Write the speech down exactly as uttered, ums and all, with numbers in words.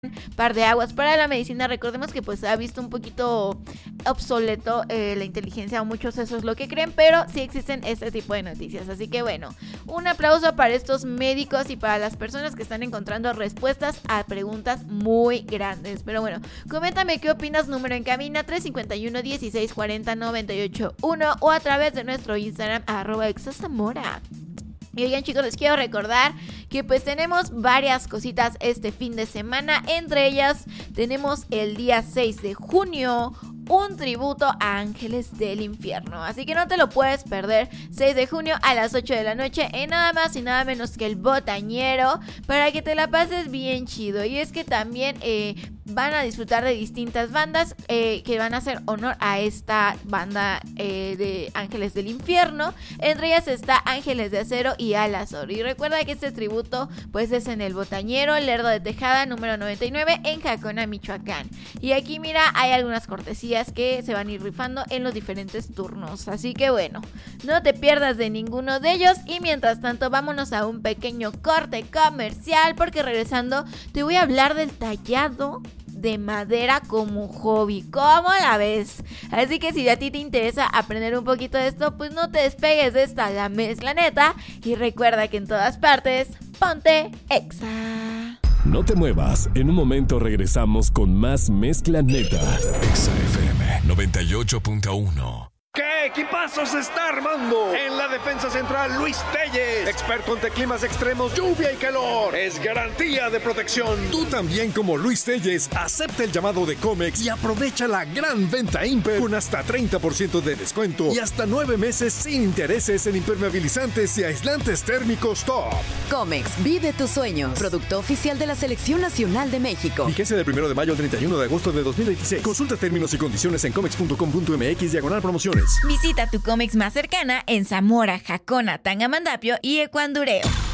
par de aguas para la medicina. Recordemos que pues ha visto un poquito obsoleto eh, la inteligencia, o muchos eso es lo que creen, pero sí existen este tipo de noticias. Así que bueno, un aplauso para estos médicos y para las personas que están encontrando respuestas a preguntas muy grandes. Pero bueno, coméntame qué opinas, número en cabina tres cinco uno, dieciséis cuarenta, noventa y ocho uno o a través de nuestro Instagram arroba exazamora. Y oigan, chicos, les quiero recordar que pues tenemos varias cositas este fin de semana. Entre ellas tenemos el día seis de junio un tributo a Ángeles del Infierno, así que no te lo puedes perder. Seis de junio a las ocho de la noche en nada más y nada menos que el Botañero, para que te la pases bien chido. Y es que también eh, van a disfrutar de distintas bandas eh, que van a hacer honor a esta banda eh, de Ángeles del Infierno. Entre ellas está Ángeles de Acero y Alazor. Y recuerda que este tributo pues es en el Botañero, Lerdo de Tejada, número noventa y nueve, en Jacona, Michoacán. Y aquí mira, hay algunas cortesías que se van a ir rifando en los diferentes turnos, así que bueno, no te pierdas de ninguno de ellos. Y mientras tanto, vámonos a un pequeño corte comercial, porque regresando te voy a hablar del tallado de madera como hobby. ¿Cómo la ves? Así que si a ti te interesa aprender un poquito de esto, pues no te despegues de esta La Mezcla Neta, y recuerda que en todas partes, ponte Exa. No te muevas, en un momento regresamos con más Mezcla Neta. Exa F M noventa y ocho punto uno. ¿Qué equipazo se está armando? En la defensa central, Luis Telles, experto ante climas extremos, lluvia y calor. Es garantía de protección. Tú también, como Luis Telles, acepta el llamado de Comex y aprovecha la gran venta Imper con hasta treinta por ciento de descuento y hasta nueve meses sin intereses en impermeabilizantes y aislantes térmicos top. Comex, vive tus sueños. Producto oficial de la Selección Nacional de México. Vigencia del primero de mayo al treinta y uno de agosto de dos mil veintiséis. Consulta términos y condiciones en comex punto com punto m x diagonal promociones. Visita tu Comex más cercana en Zamora, Jacona, Tangamandapio y Ecuandureo.